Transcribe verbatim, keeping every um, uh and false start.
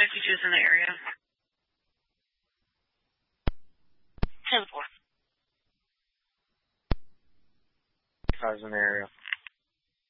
fifty-two is in the area. ten four. Cars in the area.